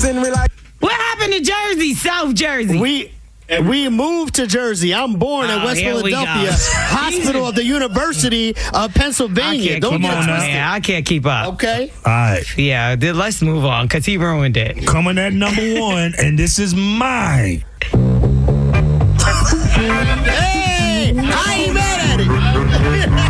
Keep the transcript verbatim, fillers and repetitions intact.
Send me like. What happened to Jersey, South Jersey? We we moved to Jersey. I'm born Oh, in West here we Philadelphia, go. Hospital of the University of I Pennsylvania. can't Don't keep get up, it twisted. man. I can't keep up. Okay. All right. Yeah, then let's move on because he ruined it. Coming at number one, and this is mine. Hey, I ain't mad at it.